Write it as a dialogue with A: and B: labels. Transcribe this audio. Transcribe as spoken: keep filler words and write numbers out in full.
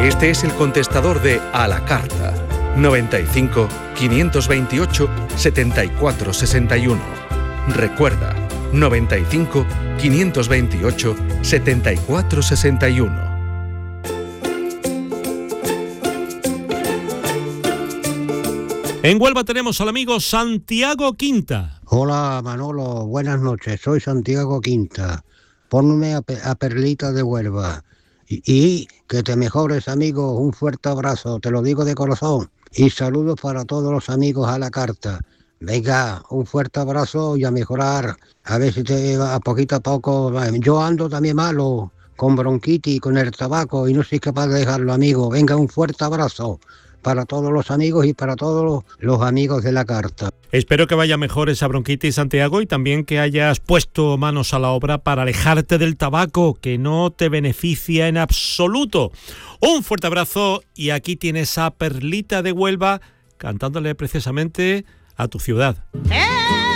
A: Este es el contestador de A la Carta. noventa y cinco, quinientos veintiocho, setenta y cuatro sesenta y uno. Recuerda, noventa y cinco, quinientos veintiocho, setenta y cuatro sesenta y uno.
B: En Huelva tenemos al amigo Santiago Quinta.
C: Hola Manolo, buenas noches, soy Santiago Quinta. Ponme a, a Perlita de Huelva. Y, y que te mejores, amigo, un fuerte abrazo, te lo digo de corazón. Y saludos para todos los amigos a la carta. Venga, un fuerte abrazo y a mejorar. A ver si te va a poquito a poco. Yo ando también malo, con bronquitis, con el tabaco y no soy capaz de dejarlo, amigo. Venga, un fuerte abrazo para todos los amigos y para todos los, los amigos de la carta.
B: Espero que vaya mejor esa bronquitis, Santiago, y también que hayas puesto manos a la obra para alejarte del tabaco, que no te beneficia en absoluto. Un fuerte abrazo y aquí tienes a Perlita de Huelva cantándole precisamente a tu ciudad.